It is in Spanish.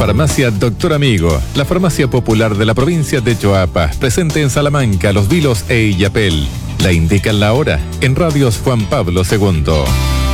Farmacia Doctor Amigo, la farmacia popular de la provincia de Choapa, presente en Salamanca, Los Vilos e Illapel. La indican la hora en Radios Juan Pablo II.